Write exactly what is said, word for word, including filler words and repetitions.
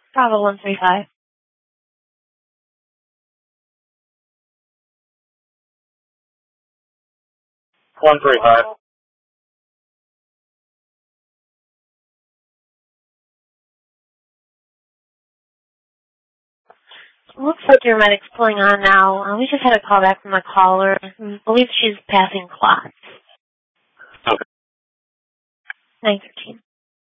Bravo one three five. one three five. Looks like your medic's pulling on now. Uh, we just had a call back from a caller. I believe she's passing clots. Okay. nine thirteen.